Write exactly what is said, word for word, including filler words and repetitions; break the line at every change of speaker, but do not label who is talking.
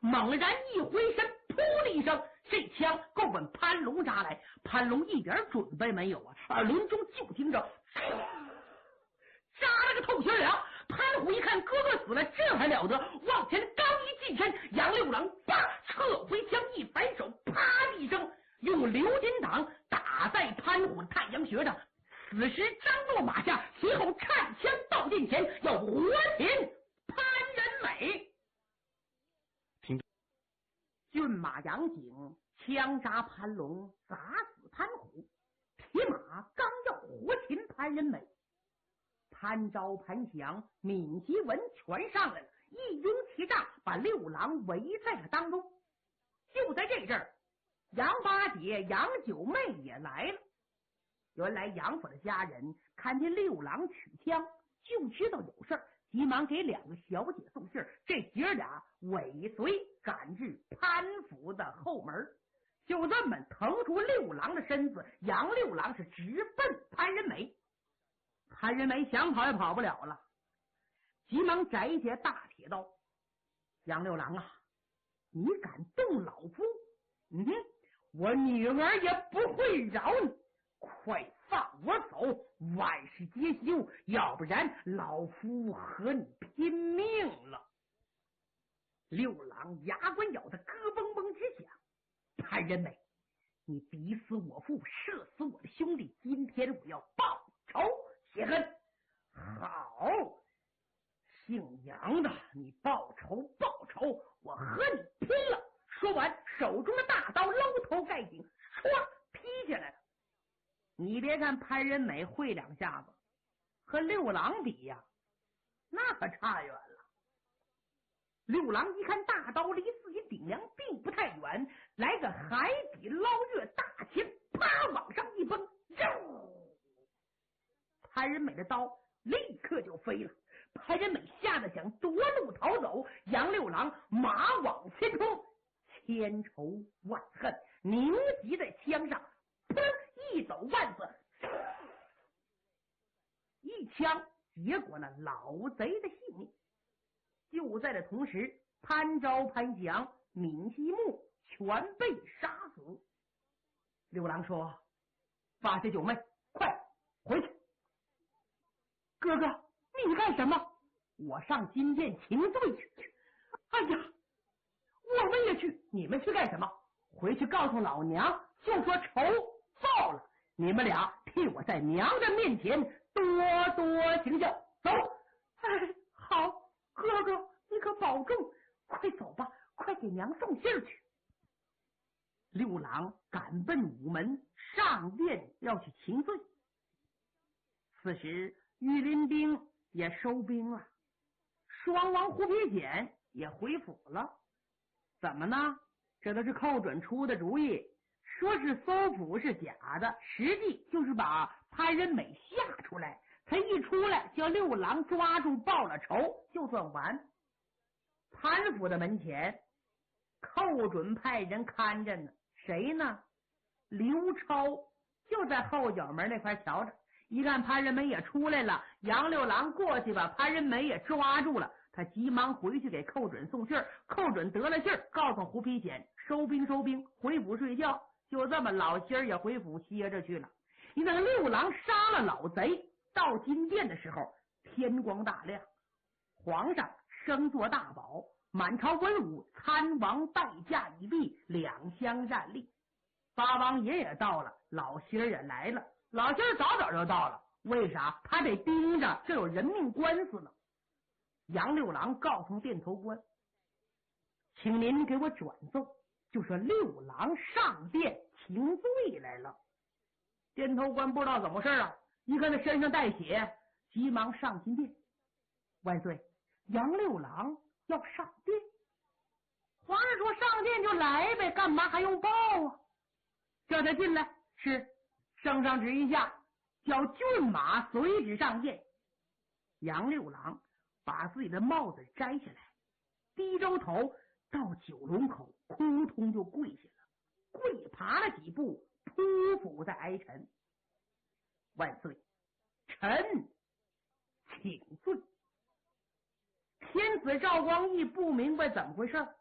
猛然一回身，噗的一声，这枪够奔潘龙扎来。潘龙一点准备没有啊，耳轮中就听着扎了个透心凉。潘虎一看哥哥死了，这还了得，往前刚一近身，杨六郎叭撤回枪，一反手，啪的一声，用鎏金掌打在潘虎太阳穴上。此时张落马下，随后颤枪到近前，要活擒潘仁美。听骏马杨景枪杀潘龙，砸死潘虎，铁马刚要活擒潘仁美，潘昭、潘祥、闵习文全上来了，一拥其上，把六郎围在了当中。就在这阵儿，杨八姐、杨九妹也来了。原来杨府的家人看见六郎取枪，就知道有事儿，急忙给两个小姐送信儿。这姐俩尾随赶至潘府的后门，就这么腾出六郎的身子，杨六郎是直奔潘仁美。潘仁美想跑也跑不了了，急忙摘下大铁刀。杨六郎啊，你敢动老夫，嗯哼，我女儿也不会饶你，快放我走，万事皆休，要不然老夫和你拼命了。六郎牙关咬得咯嘣嘣直响。潘仁美，你逼死我父，射死我的兄弟，今天我要报仇雪恨。好，姓杨的，你报仇报仇，我和你拼了。说完，手中的大刀搂头盖颈，唰劈下来了。你别看潘仁美会两下子，和六郎比呀，那可差远了。六郎一看大刀离自己顶梁并不太远，来个海底捞月大钳，啪往上一崩，肉！潘仁美的刀立刻就飞了。潘仁美吓得想夺路逃走，杨六郎马往前冲，千仇万恨凝集在枪上，砰一走万子，一枪结果了老贼的性命。就在这同时，潘昭、潘祥、闵西木全被杀死。六郎说：八姐九妹，快回去。哥哥，你干什么？我上金殿请罪去。哎呀，我们也去。你们去干什么？回去告诉老娘，就说仇报了。你们俩替我在娘的面前多多行孝。走。哎，好，哥哥你可保重，快走吧，快给娘送信儿去。六郎赶奔午门，上殿要去请罪。此时御林兵也收兵了，双王胡皮简也回府了。怎么呢？这都是寇准出的主意，说是搜捕是假的，实际就是把潘仁美吓出来，他一出来叫六郎抓住报了仇就算完。潘府的门前寇准派人看着呢，谁呢？刘超就在后角门那块瞧着，一看潘仁美也出来了，杨六郎过去把潘仁美也抓住了，他急忙回去给寇准送信儿。寇准得了信儿，告诉胡皮简收兵收兵，回府睡觉。就这么老心儿也回府歇着去了。你等六郎杀了老贼，到金殿的时候天光大亮，皇上升做大宝，满朝文武参王拜驾已毕，两相站立。八王爷也到了，老心儿也来了。老心儿早早就到了，为啥？他得盯着，这有人命官司呢。杨六郎告诉殿头官，请您给我转奏，就说六郎上殿请罪来了。殿头官不知道怎么回事啊，一看他身上带血，急忙上金殿。万岁，杨六郎要上殿。皇上说上殿就来呗，干嘛还用报啊？叫他进来。是，圣上旨意下，叫骏马随旨上殿。杨六郎把自己的帽子摘下来，低着头到九龙口，扑通就跪下了，跪爬了几步，匍匐在哀臣。万岁，臣请罪。天子赵光义不明白怎么回事，